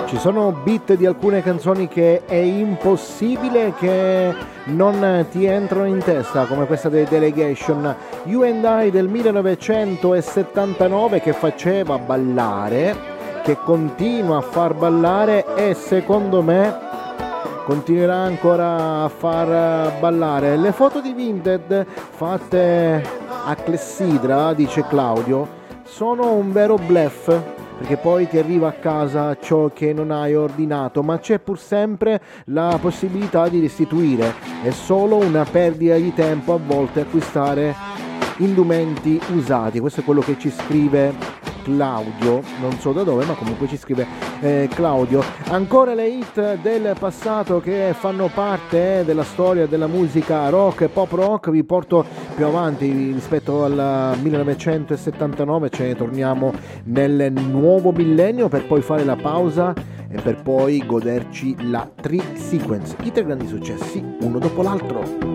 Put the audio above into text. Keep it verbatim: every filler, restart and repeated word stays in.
Ci sono beat di alcune canzoni che è impossibile che non ti entrano in testa, come questa dei Delegation, You and I del millenovecentosettantanove, che faceva ballare, che continua a far ballare e secondo me continuerà ancora a far ballare. Le foto di Vinted fatte a clessidra, dice Claudio, sono un vero bluff, perché poi ti arriva a casa ciò che non hai ordinato, ma c'è pur sempre la possibilità di restituire. È solo una perdita di tempo a volte acquistare indumenti usati. Questo è quello che ci scrive Claudio, non so da dove, ma comunque ci scrive eh, Claudio. Ancora le hit del passato che fanno parte eh, della storia della musica rock e pop rock. Vi porto più avanti rispetto al millenovecentosettantanove, ce ne torniamo nel nuovo millennio per poi fare la pausa e per poi goderci la Tri Sequence, i tre grandi successi uno dopo l'altro.